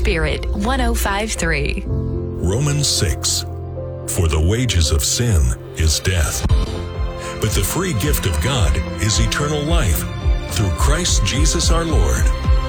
Spirit 105.3. Romans 6. For the wages of sin is death, but the free gift of God is eternal life through Christ Jesus our Lord.